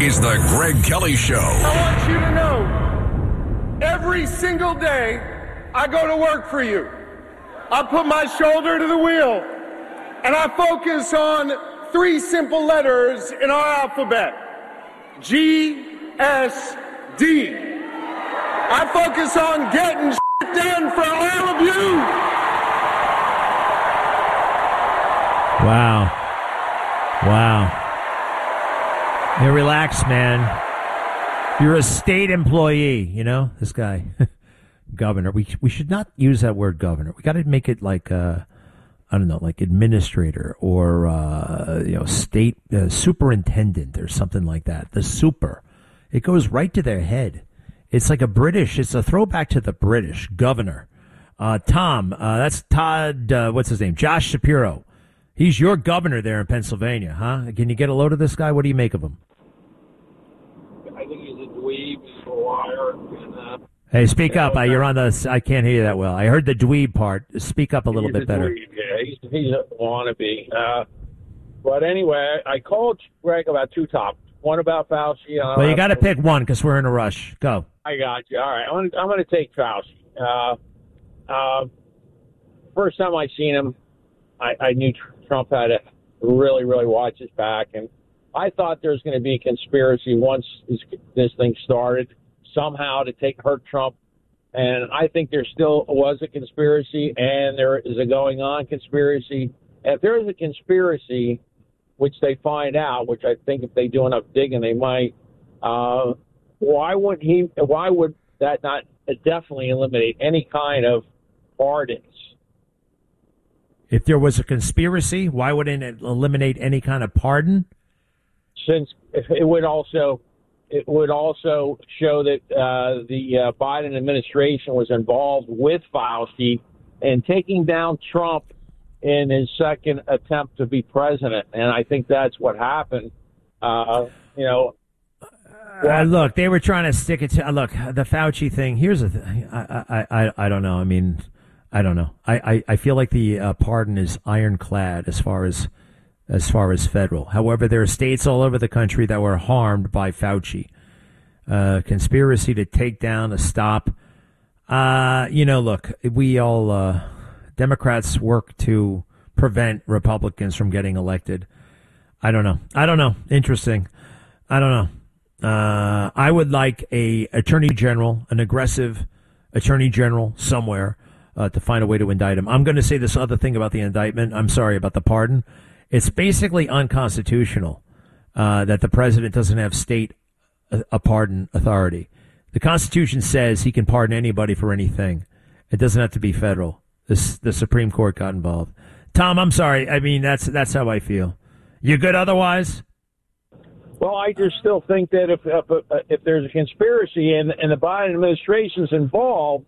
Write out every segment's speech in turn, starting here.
is the Greg Kelly Show. I want you to know, every single day I go to work for you. I put my shoulder to the wheel, and I focus on 3 simple letters in our alphabet. GSD. I focus on getting shit done for all of you. Wow. Hey, relax, man. You're a state employee, you know, this guy. Governor. We should not use that word governor. We got to make it like, I don't know, like administrator or, state superintendent or something like that. The super. It goes right to their head. It's like it's a throwback to the British. Governor. Tom, that's Todd, what's his name? Josh Shapiro. He's your governor there in Pennsylvania, huh? Can you get a load of this guy? What do you make of him? I think he's a dweeb, he's a liar. Hey, speak up. You're on the. I can't hear you that well. I heard the dweeb part. Speak up a little bit better. Dweeb, yeah, he's a wannabe. But anyway, I called Greg about 2 topics. One about Fauci. Well, you got to pick one because we're in a rush. Go. I got you. All right, I'm going to take Fauci. First time I seen him, I knew Trump had to really, really watch his back, and I thought there was going to be a conspiracy once this thing started, somehow to hurt Trump. And I think there still was a conspiracy, and there is a going-on conspiracy. If there is a conspiracy, which they find out, which I think if they do enough digging, they might, why would that not definitely eliminate any kind of pardons? If there was a conspiracy, why wouldn't it eliminate any kind of pardon? Since it would also show that the Biden administration was involved with Fauci in taking down Trump in his second attempt to be president, and I think that's what happened. Look, they were trying to stick it to. Look, the Fauci thing. Here's the thing. I don't know. I mean, I don't know. I feel like the pardon is ironclad as far as federal. However, there are states all over the country that were harmed by Fauci. Conspiracy to take down, to stop. Look, we all, Democrats work to prevent Republicans from getting elected. I don't know. Interesting. I don't know. I would like an aggressive attorney general somewhere to find a way to indict him. I'm going to say this other thing about the indictment. I'm sorry about the pardon. It's basically unconstitutional that the president doesn't have state a pardon authority. The Constitution says he can pardon anybody for anything. It doesn't have to be federal. The Supreme Court got involved. Tom, I'm sorry. I mean, that's how I feel. You good otherwise? Well, I just still think that if there's a conspiracy and the Biden administration's involved,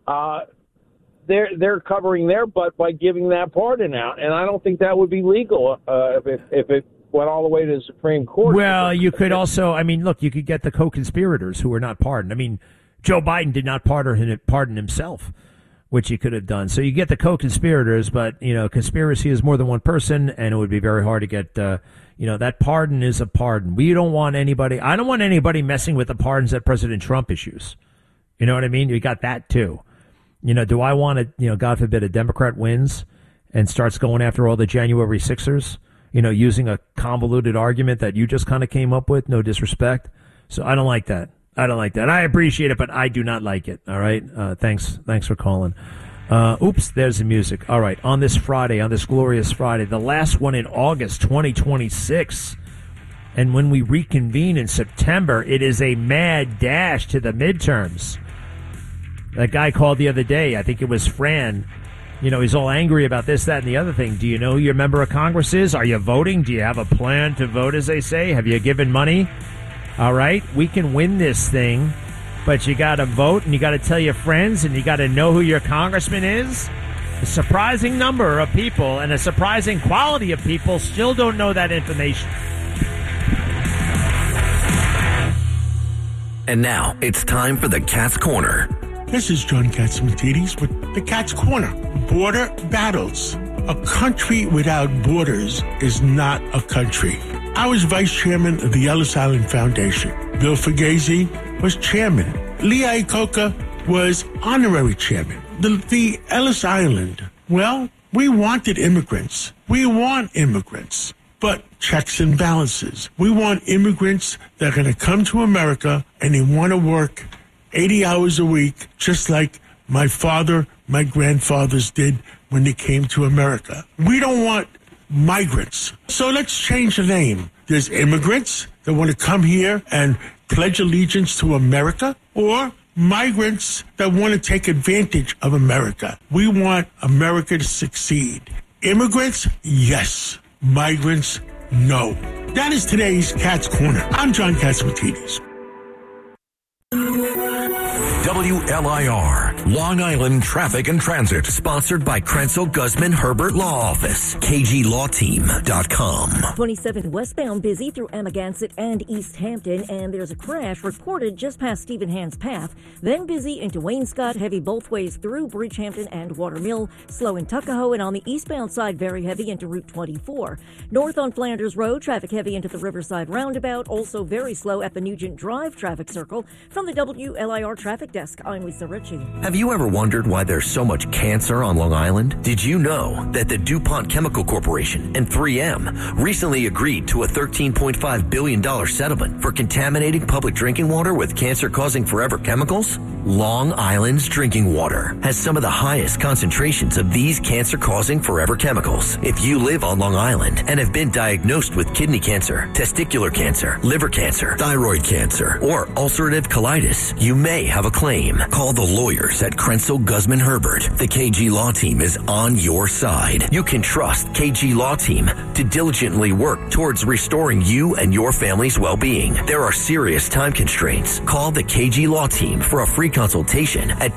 they're covering their butt by giving that pardon out, and I don't think that would be legal if it went all the way to the Supreme Court. Well, you could also, I mean, look, you could get the co-conspirators who were not pardoned. I mean, Joe Biden did not pardon himself, which he could have done. So you get the co-conspirators, but, conspiracy is more than one person, and it would be very hard to get, that pardon is a pardon. I don't want anybody messing with the pardons that President Trump issues. You know what I mean? You got that, too. Do I want to, God forbid, a Democrat wins and starts going after all the January 6ers, using a convoluted argument that you just kind of came up with? No disrespect. So I don't like that. I appreciate it, but I do not like it. All right. Thanks for calling. Oops, there's the music. All right. On this glorious Friday, the last one in August 2026. And when we reconvene in September, it is a mad dash to the midterms. That guy called the other day. I think it was Fran. He's all angry about this, that, and the other thing. Do you know who your member of Congress is? Are you voting? Do you have a plan to vote, as they say? Have you given money? All right. We can win this thing, but you got to vote, and you got to tell your friends, and you got to know who your congressman is. A surprising number of people and a surprising quality of people still don't know that information. And now it's time for the Cat's Corner. This is John Catsimatidis with the Cat's Corner. Border battles. A country without borders is not a country. I was vice chairman of the Ellis Island Foundation. Bill Fugazi was chairman. Lee Iacocca was honorary chairman. The Ellis Island, well, we wanted immigrants. We want immigrants, but checks and balances. We want immigrants that are going to come to America and they want to work 80 hours a week, just like my father, my grandfathers did when they came to America. We don't want migrants. So let's change the name. There's immigrants that want to come here and pledge allegiance to America, or migrants that want to take advantage of America. We want America to succeed. Immigrants, yes. Migrants, no. That is today's Cat's Corner. I'm John Catsimatidis. WLIR, Long Island Traffic and Transit, sponsored by Krenzel Guzman Herbert Law Office, KGLawTeam.com. 27 westbound busy through Amagansett and East Hampton, and there's a crash reported just past Stephen Hand's Path. Then busy into Wainscott, heavy both ways through Bridgehampton and Watermill, slow in Tuckahoe, and on the eastbound side, very heavy into Route 24. North on Flanders Road, traffic heavy into the Riverside Roundabout, also very slow at the Nugent Drive traffic circle. From the WLIR Traffic Desk, I'm Lisa Ritchie. Have you ever wondered why there's so much cancer on Long Island? Did you know that the DuPont Chemical Corporation and 3M recently agreed to a $13.5 billion settlement for contaminating public drinking water with cancer-causing forever chemicals? Long Island's drinking water has some of the highest concentrations of these cancer-causing forever chemicals. If you live on Long Island and have been diagnosed with kidney cancer, testicular cancer, liver cancer, thyroid cancer, or ulcerative colitis, you may have a claim. Call the lawyers at Krenzel Guzman Herbert. The KG Law Team is on your side. You can trust KG Law Team to diligently work towards restoring you and your family's well-being. There are serious time constraints. Call the KG Law Team for a free consultation at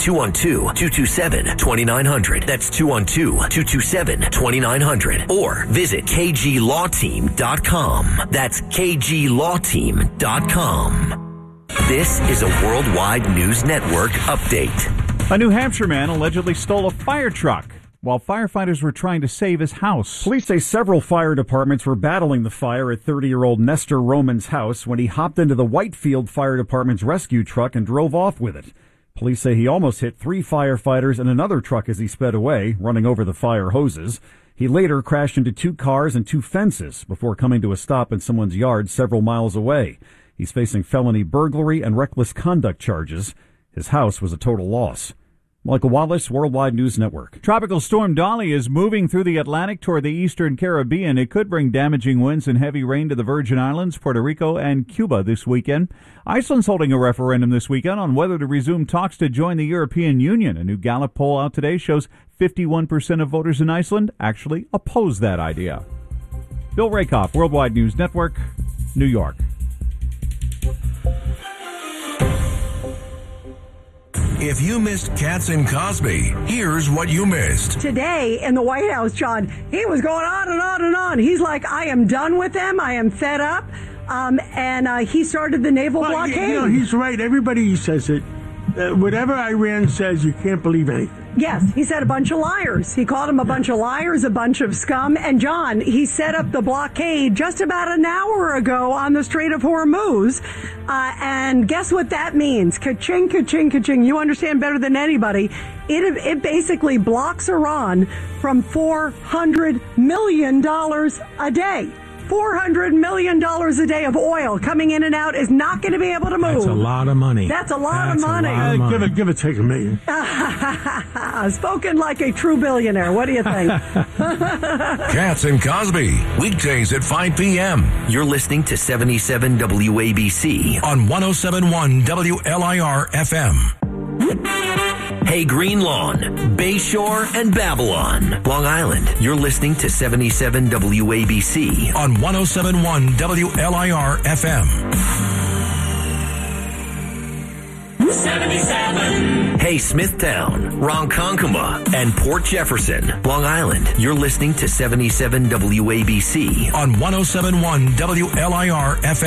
212-227-2900. That's 212-227-2900. Or visit KGLawTeam.com. That's KGLawTeam.com. This is a Worldwide News Network update. A New Hampshire man allegedly stole a fire truck while firefighters were trying to save his house. Police say several fire departments were battling the fire at 30-year-old Nestor Roman's house when he hopped into the Whitefield Fire Department's rescue truck and drove off with it. Police say he almost hit 3 firefighters and another truck as he sped away, running over the fire hoses. He later crashed into 2 cars and 2 fences before coming to a stop in someone's yard several miles away. He's facing felony burglary and reckless conduct charges. His house was a total loss. Michael Wallace, Worldwide News Network. Tropical storm Dolly is moving through the Atlantic toward the eastern Caribbean. It could bring damaging winds and heavy rain to the Virgin Islands, Puerto Rico, and Cuba this weekend. Iceland's holding a referendum this weekend on whether to resume talks to join the European Union. A new Gallup poll out today shows 51% of voters in Iceland actually oppose that idea. Bill Rakoff, Worldwide News Network, New York. If you missed Katz and Cosby, here's what you missed. Today in the White House, John, he was going on and on and on. He's like, I am done with them. I am fed up. And he started the naval blockade. You know, he's right. Everybody says it. Whatever Iran says, you can't believe anything. Yes, he said a bunch of liars. He called them a bunch of liars, a bunch of scum. And, John, he set up the blockade just about an hour ago on the Strait of Hormuz. And guess what that means? Ka-ching, ka-ching, ka-ching. You understand better than anybody. It basically blocks Iran from $400 million a day. $400 million a day of oil coming in and out is not going to be able to move. That's a lot of money. That's a lot of money. Give it, take $1 million. Spoken like a true billionaire. What do you think? Katz and Cosby, weekdays at 5 p.m. You're listening to 77 WABC on 107.1 WLIR FM. Hey Green Lawn, Bayshore, and Babylon, Long Island. You're listening to 77 WABC on 107.1 WLIR FM. 77. Hey Smithtown, Ronkonkoma, and Port Jefferson, Long Island. You're listening to 77 WABC on 107.1 WLIR FM.